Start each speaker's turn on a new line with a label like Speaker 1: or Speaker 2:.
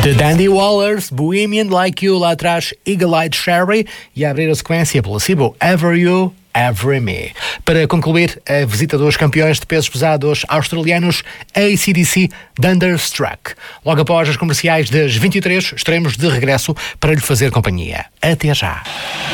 Speaker 1: The Dandy Wallers, Bohemian Like You, lá atrás Eagle-Eyed Cherry e a abrir a sequência Placebo, Ever You, Every Me. Para concluir, a visita dos campeões de pesos pesados australianos AC/DC Thunderstruck. Logo após as comerciais das 23, estaremos de regresso para lhe fazer companhia. Até já!